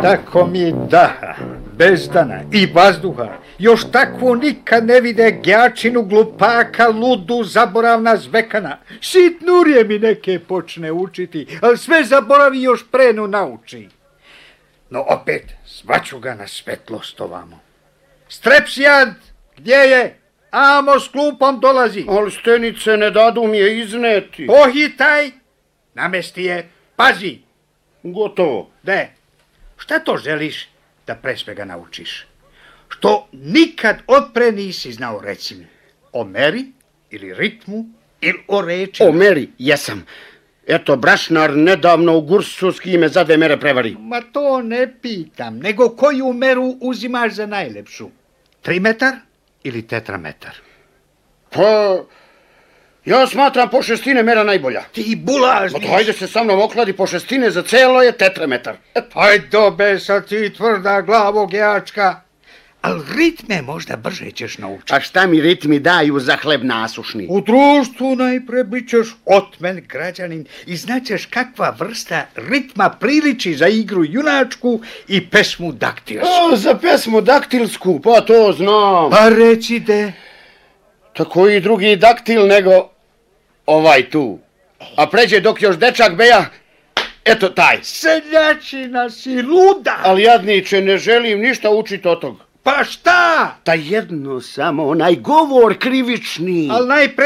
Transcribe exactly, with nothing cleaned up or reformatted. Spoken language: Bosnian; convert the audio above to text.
Tako mi daha, bezdana i vazduha, još takvu nikad ne vide gjačinu glupaka, ludu, zaboravna zvekana. Sitnurje mi neke počne učiti, ali sve zaboravi još prenu nauči. No opet, zvaću ga na svetlost ovamo. Strepsijad, gdje je? Amo s klupom dolazi. Ali stenice ne dadu mi je izneti. Pohitaj, namesti je, pazi. Gotovo. De, šta to želiš da pre svega naučiš? Što nikad odpre nisi znao, reci mi, o meri ili ritmu ili o reči? O meri, jesam. Eto, brašnar nedavno u Gursu s kime za dve mere prevari. Ma to ne pitam, nego koju meru uzimaš za najlepšu? Trimetar ili tetrametar? Pa, ja smatram po šestine mera najbolja. Ti bulažniš. Ma to hajde se sa mnom okladi, po šestine za celo je tetrametar. Hajdo besa ti tvrda glavo gjačka. Al ritme možda brže ćeš naučiti. A šta mi ritmi daju za hleb nasušni? U društvu najpre bit ćeš otmen građanin i znaćeš kakva vrsta ritma priliči za igru junačku i pesmu daktilsku. O, za pesmu daktilsku, pa to znam. Pa reci de. Tako i drugi daktil nego ovaj tu. A pređe dok još dečak beja, eto taj. Seljačina si luda. Ali jadniče, ne želim ništa učiti od tog. Pa šta? Ta jedno samo, onaj govor krivični. Al najpre